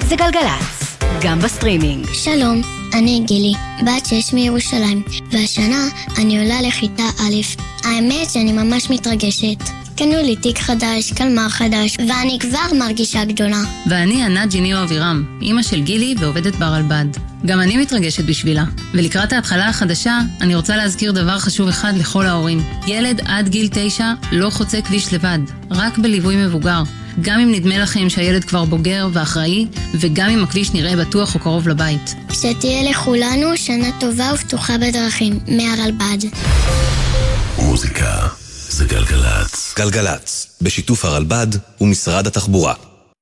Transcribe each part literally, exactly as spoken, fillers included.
זה גלגלץ, גם בסטרימינג. שלום, אני גילי, בת שש מירושלים, והשנה אני עולה לכיתה א'. האמת שאני ממש מתרגשת. קנו לי תיק חדש, קלמר חדש, ואני כבר מרגישה גדולה. ואני ענת ג'יניו אבירם, אמא של גילי ועובדת ברלב"ד. גם אני מתרגשת בשבילה. ולקראת ההתחלה החדשה, אני רוצה להזכיר דבר חשוב אחד לכל ההורים. ילד עד גיל תשע לא חוצה כביש לבד, רק בליווי מבוגר. גם אם נדמה לכם שהילד כבר בוגר ואחראי, וגם אם הכביש נראה בטוח או קרוב לבית. שתהיה לכולנו שנה טובה ופתוחה בדרכים, מהרלב"ד. מוזיקה זה גלגלץ. גלגלץ, בשיתוף הרלב"ד ומשרד התחבורה.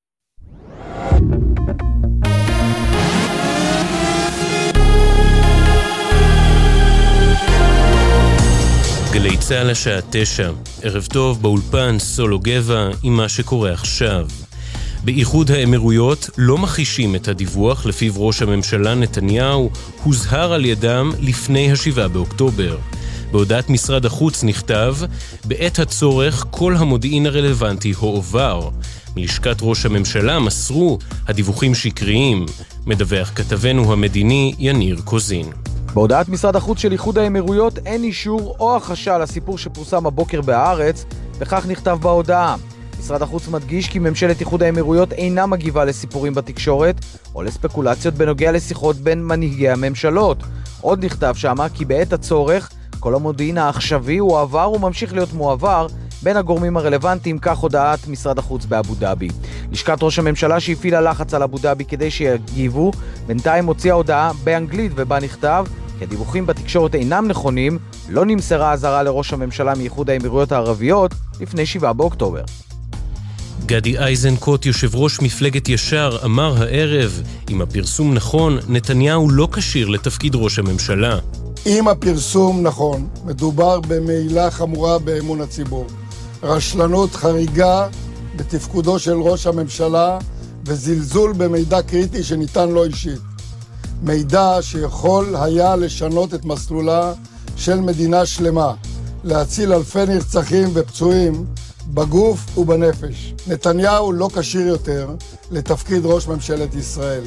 גלי צהל השעה תשע, ערב טוב באולפן סולו גבע עם מה שקורה עכשיו. באיחוד האמירויות לא מכחישים את הדיווח לפיו ראש הממשלה נתניהו הוזהר על ידם לפני השבעה באוקטובר. בהודעת משרד החוץ נכתב, בעת הצורך כל המודיעין הרלוונטי הועבר. מלשכת ראש הממשלה מסרו הדיווחים שקריים. מדווח כתבנו המדיני יניר קוזין. בהודעת משרד החוץ של איחוד האמירויות אין אישור או החשה לסיפור שפורסם הבוקר בהארץ, וכך נכתב בהודעה. משרד החוץ מדגיש כי ממשלת איחוד האמירויות אינה מגיבה לסיפורים בתקשורת או לספקולציות בנוגע לשיחות בין מנהיגי הממשלות. עוד נכתב שמה כי בעת הצורך כל המודיעין העכשווי הוא עבר וממשיך להיות מועבר בין הגורמים הרלוונטיים, כך הודעת משרד החוץ באבו דאבי. לשכת ראש הממשלה שהפעילה לחץ על אבו דאבי כדי שיגיבו, בינתיים הוציאה הודעה באנגלית ובה נכתב כי הדיווחים בתקשורת אינם נכונים, לא נמסרה הזרה לראש הממשלה מאיחוד האמירויות הערביות לפני שבעה באוקטובר. גדי איזנקוט, יושב ראש מפלגת ישר, אמר הערב, אם הפרסום נכון, נתניהו לא כשיר לתפקיד ראש הממשלה. אם הפרסום נכון, מדובר במעילה חמורה באמון הציבור. רשלנות חריגה בתפקודו של ראש הממשלה וזלזול במידע קריטי שניתן לו אישית. מידע שיכול היה לשנות את מסלולה של מדינה שלמה, להציל אלפי נרצחים ופצועים בגוף ובנפש. נתניהו לא כשיר יותר לתפקיד ראש ממשלת ישראל.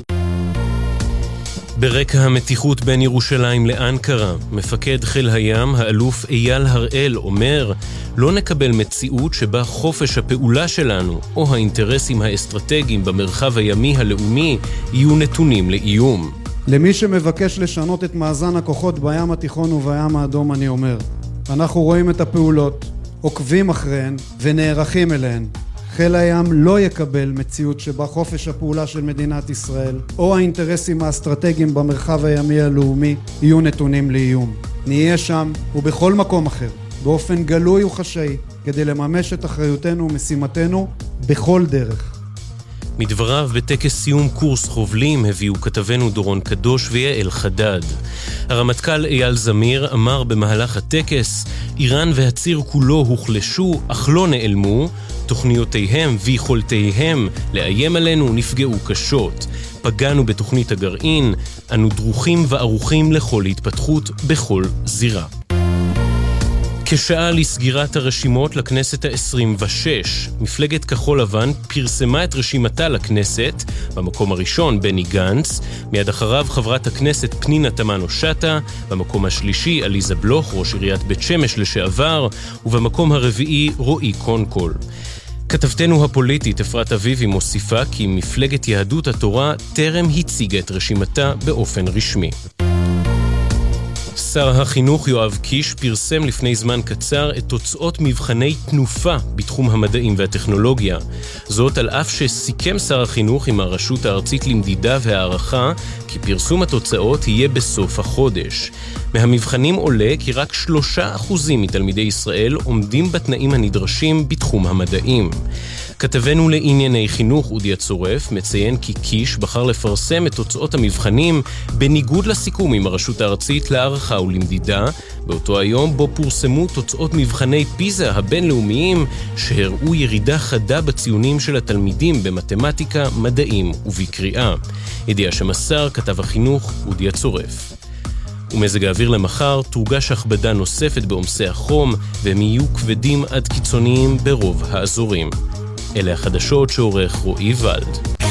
ברקע המתיחות בין ירושלים לאנקרה, מפקד חיל הים, האלוף אייל הראל, אומר, לא נקבל מציאות שבה חופש הפעולה שלנו או האינטרסים האסטרטגיים במרחב הימי הלאומי יהיו נתונים לאיום. למי שמבקש לשנות את מאזן הכוחות בים התיכון ובים האדום אני אומר, אנחנו רואים את הפעולות, עוקבים אחריהן ונערכים אליהן. חיל הים לא יקבל מציאות שבה חופש הפעולה של מדינת ישראל או האינטרסים האסטרטגיים במרחב הימי הלאומי יהיו נתונים לאיום. נהיה שם ובכל מקום אחר, באופן גלוי וחשאי, כדי לממש את אחריותנו ומשימתנו בכל דרך. מדבריו בטקס סיום קורס חובלים הביאו כתבנו דורון קדוש ויעל חדד. הרמטכ"ל אייל זמיר אמר במהלך הטקס, איראן והציר כולו הוחלשו אך לא נעלמו, תוכניותיהם ויכולתיהם לאיים עלינו נפגעו קשות. פגענו בתוכנית הגרעין, אנו דרוכים וערוכים לכל התפתחות בכל זירה. כשעה לסגירת הרשימות לכנסת ה-עשרים ושש, מפלגת כחול לבן פרסמה את רשימתה לכנסת, במקום הראשון בני גנץ, מיד אחריו חברת הכנסת פנינה תמנו שטה, במקום השלישי עליזה בלוך, ראש עיריית בית שמש לשעבר, ובמקום הרביעי רועי קונקול. כתבתנו הפוליטית אפרת אביבי מוסיפה כי מפלגת יהדות התורה טרם הציגה את רשימתה באופן רשמי. שר החינוך יואב קיש פרסם לפני זמן קצר את תוצאות מבחני תנופה בתחום המדעים והטכנולוגיה. זאת על אף שסיכם שר החינוך עם הרשות הארצית למדידה והערכה כי פרסום התוצאות יהיה בסוף החודש. מהמבחנים עולה כי רק שלושה אחוזים מתלמידי ישראל עומדים בתנאים הנדרשים בתחום המדעים. כתבנו לענייני חינוך אודי הצורף מציין כי קיש בחר לפרסם את תוצאות המבחנים בניגוד לסיכום עם הרשות הארצית להערכה ולמדידה, באותו היום בו פורסמו תוצאות מבחני פיזה הבינלאומיים שהראו ירידה חדה בציונים של התלמידים במתמטיקה, מדעים ובקריאה. ידיעה שמסר כתב החינוך אודי הצורף. ומזג האוויר למחר תורגש הכבדה נוספת בעומסי החום והם יהיו כבדים עד קיצוניים ברוב האזורים. אלה החדשות שעורך רועי ולד.